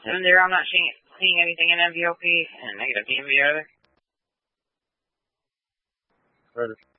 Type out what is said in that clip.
7-0, I'm not seeing anything in MVOP, and negative DMV either. Roger.